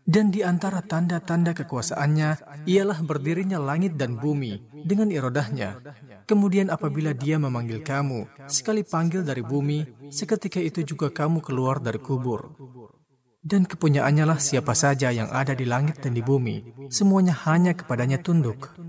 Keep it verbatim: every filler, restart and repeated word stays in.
Dan di antara tanda-tanda kekuasaannya ialah berdirinya langit dan bumi dengan irodahnya. Kemudian apabila dia memanggil kamu, sekali panggil dari bumi, seketika itu juga kamu keluar dari kubur. Dan kepunyaannya lah siapa saja yang ada di langit dan di bumi, semuanya hanya kepadanya tunduk.